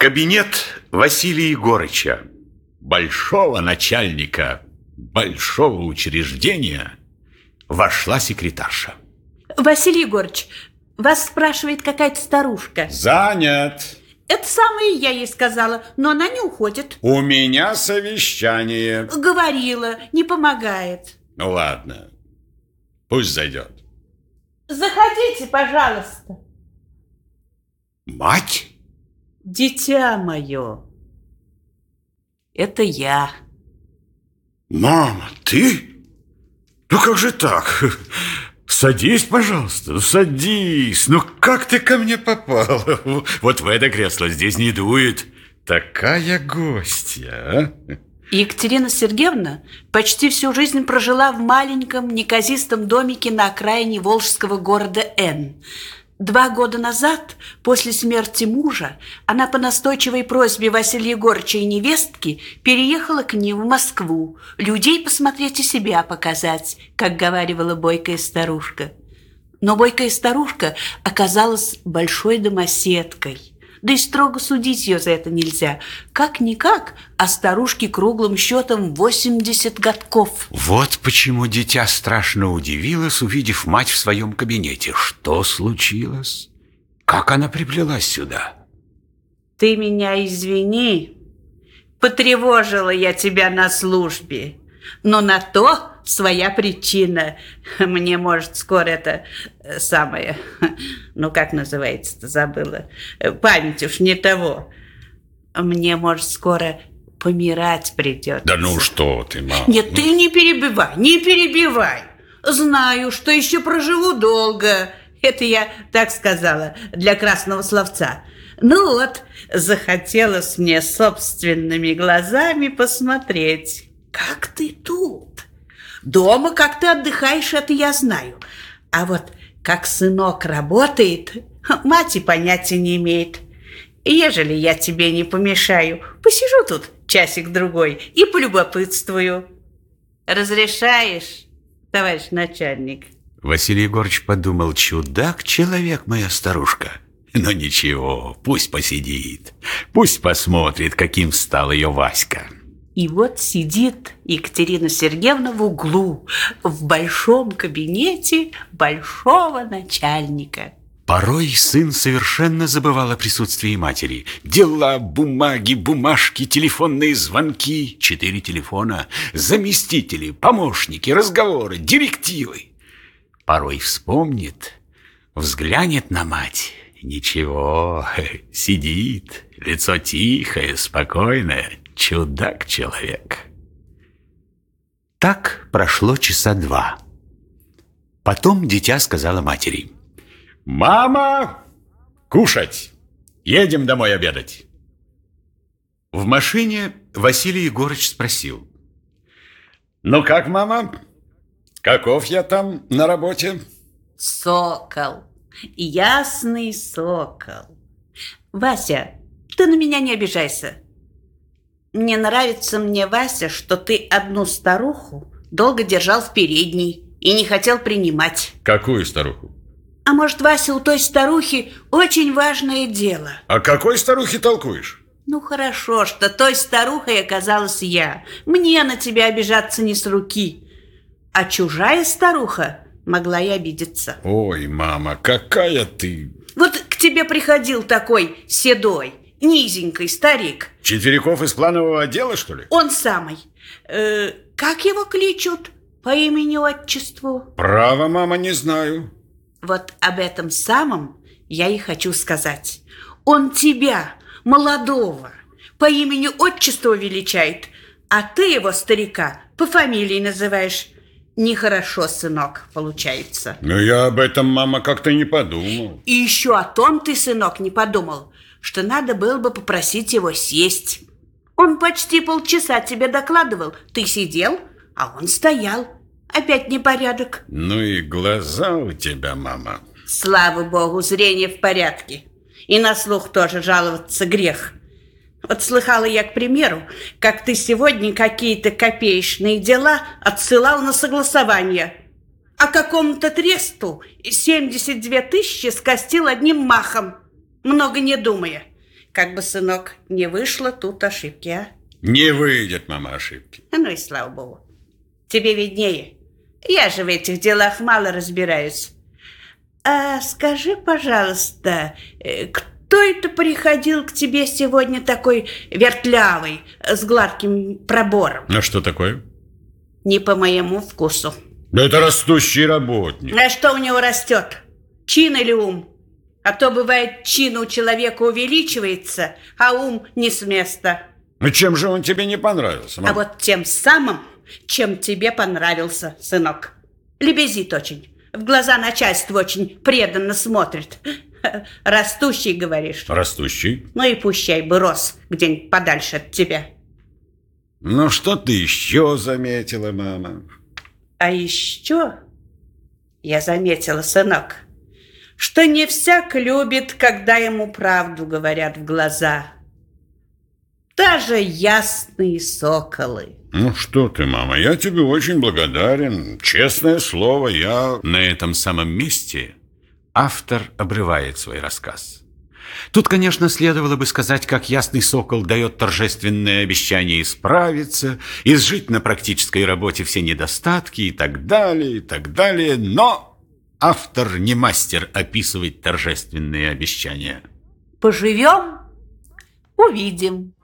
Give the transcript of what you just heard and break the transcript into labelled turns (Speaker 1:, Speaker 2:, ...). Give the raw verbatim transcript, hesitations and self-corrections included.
Speaker 1: кабинет Василия Егорыча, большого начальника большого учреждения, вошла секретарша.
Speaker 2: Василий Егорыч, вас спрашивает какая-то старушка.
Speaker 3: Занят.
Speaker 2: Это самое я ей сказала, но она не уходит.
Speaker 3: У меня совещание.
Speaker 2: Говорила, не помогает.
Speaker 3: Ну ладно, пусть зайдет.
Speaker 2: Заходите, пожалуйста.
Speaker 3: Мать?
Speaker 2: Дитя мое, это я.
Speaker 1: Мама, ты? Ну как же так? Садись, пожалуйста, садись. Ну как ты ко мне попала? Вот в это кресло здесь не дует. Такая гостья, а?
Speaker 2: Екатерина Сергеевна почти всю жизнь прожила в маленьком неказистом домике на окраине волжского города Н. Два года назад, после смерти мужа, она по настойчивой просьбе Василия Егорыча и невестки переехала к ним в Москву, людей посмотреть и себя показать, как говаривала бойкая старушка. Но бойкая старушка оказалась большой домоседкой, да и строго судить ее за это нельзя. Как-никак, а старушке круглым счетом восемьдесят годков.
Speaker 1: Вот почему дитя страшно удивилось, увидев мать в своем кабинете. Что случилось? Как она приплелась сюда?
Speaker 2: Ты меня извини, потревожила я тебя на службе, но на то своя причина. Мне, может, скоро это самое, ну, как называется-то, забыла. Память уж не того. Мне, может, скоро помирать придется.
Speaker 3: Да ну что ты, мама.
Speaker 2: Нет, ты не перебивай, не перебивай. Знаю, что еще проживу долго. Это я так сказала, для красного словца. Ну вот, захотелось мне собственными глазами посмотреть, как ты тут. Дома как ты отдыхаешь, это я знаю. А вот как сынок работает, мать и понятия не имеет. Ежели я тебе не помешаю, посижу тут часик-другой и полюбопытствую. Разрешаешь, товарищ начальник?
Speaker 1: Василий Егорыч подумал: чудак человек моя старушка. Но ничего, пусть посидит, пусть посмотрит, каким стал ее Васька.
Speaker 2: И вот сидит Екатерина Сергеевна в углу, в большом кабинете большого начальника.
Speaker 1: Порой сын совершенно забывал о присутствии матери. Дела, бумаги, бумажки, телефонные звонки, четыре телефона, заместители, помощники, разговоры, директивы. Порой вспомнит, взглянет на мать. Ничего, сидит, лицо тихое, спокойное. Чудак-человек. Так прошло часа два. Потом дитя сказала матери:
Speaker 3: мама, кушать. Едем домой обедать.
Speaker 1: В машине Василий Егорыч спросил:
Speaker 3: ну как, мама? Каков я там на работе?
Speaker 2: Сокол, ясный сокол. Вася, ты на меня не обижайся. Не нравится мне, Вася, что ты одну старуху долго держал в передней и не хотел принимать.
Speaker 3: Какую старуху?
Speaker 2: А может, Вася, у той старухи очень важное дело?
Speaker 3: О какой старухе толкуешь?
Speaker 2: Ну, хорошо, что той старухой оказалась я. Мне на тебя обижаться не с руки. А чужая старуха могла и обидеться.
Speaker 3: Ой, мама, какая ты...
Speaker 2: Вот к тебе приходил такой седой, низенький старик.
Speaker 3: Четверяков из планового отдела, что ли?
Speaker 2: Он самый. Э, как его кличут по имени-отчеству?
Speaker 3: Право, мама, не знаю.
Speaker 2: Вот об этом самом я и хочу сказать. Он тебя, молодого, по имени-отчеству величает, а ты его, старика, по фамилии называешь. Нехорошо, сынок, получается.
Speaker 3: Но я об этом, мама, как-то не подумал.
Speaker 2: И еще о том ты, сынок, не подумал, что надо было бы попросить его сесть. Он почти полчаса тебе докладывал. Ты сидел, а он стоял. Опять непорядок.
Speaker 3: Ну и глаза у тебя, мама.
Speaker 2: Слава богу, зрение в порядке. И на слух тоже жаловаться грех. Вот слыхала я, к примеру, как ты сегодня какие-то копеечные дела отсылал на согласование, а какому-то тресту семьдесят две тысячи скостил одним махом, много не думая. Как бы, сынок, не вышло тут ошибки, а?
Speaker 1: Не выйдет, мама, ошибки.
Speaker 2: Ну и слава богу. Тебе виднее. Я же в этих делах мало разбираюсь. А скажи, пожалуйста, кто это приходил к тебе сегодня такой вертлявый, с гладким пробором?
Speaker 1: А что такое?
Speaker 2: Не по моему вкусу.
Speaker 1: Да это растущий работник.
Speaker 2: А что у него растет? Чин или ум? А то бывает, чин у человека увеличивается, а ум не с места.
Speaker 1: Ну чем же он тебе не понравился, мама?
Speaker 2: А вот тем самым, чем тебе понравился, сынок. Лебезит очень. В глаза начальству очень преданно смотрит. Растущий, говоришь?
Speaker 1: Растущий.
Speaker 2: Ну и пущай бы рос где-нибудь подальше от тебя.
Speaker 1: Ну что ты еще заметила, мама?
Speaker 2: А еще я заметила, сынок, что не всяк любит, когда ему правду говорят в глаза. Даже ясные соколы.
Speaker 1: Ну что ты, мама, я тебе очень благодарен. Честное слово, я... На этом самом месте автор обрывает свой рассказ. Тут, конечно, следовало бы сказать, как ясный сокол дает торжественное обещание исправиться, изжить на практической работе все недостатки и так далее, и так далее. Но автор не мастер описывать торжественные обещания.
Speaker 2: Поживем, увидим.